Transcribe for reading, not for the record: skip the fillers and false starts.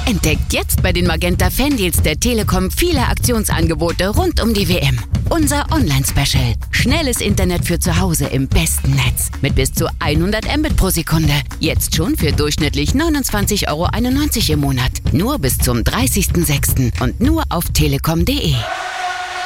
Entdeckt jetzt bei den Magenta Fandeals der Telekom viele Aktionsangebote rund um die WM. Unser Online-Special. Schnelles Internet für zu Hause im besten Netz. Mit bis zu 100 Mbit pro Sekunde. Jetzt schon für durchschnittlich 29,91 € im Monat. Nur bis zum 30.06. und nur auf telekom.de.